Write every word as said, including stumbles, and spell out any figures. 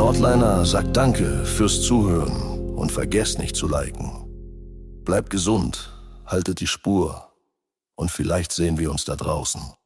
Nordliner sagt Danke fürs Zuhören und vergesst nicht zu liken. Bleibt gesund, haltet die Spur und vielleicht sehen wir uns da draußen.